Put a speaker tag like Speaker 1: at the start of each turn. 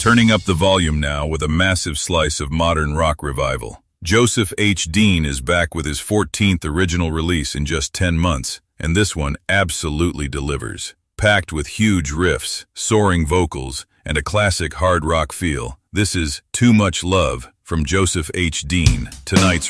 Speaker 1: Turning up the volume now with a massive slice of modern rock revival. Joseph H. Dean is back with his 14th original release in just 10 months, and this one absolutely delivers. Packed with huge riffs, soaring vocals, and a classic hard rock feel, this is Too Much Love from Joseph H. Dean, tonight's